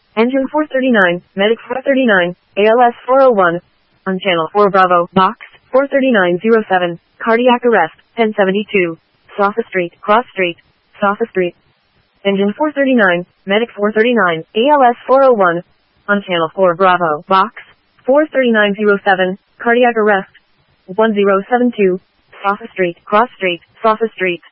Engine 439, Medic 439, ALS 401. On Channel 4 Bravo, Box 43907, Cardiac Arrest, 1072. Safa Street, Cross Street, Safa Street. Engine 439, Medic 439, ALS 401. On Channel 4 Bravo, Box 43907, Cardiac Arrest, 1072. Safa Street, Cross Street, Safa Street.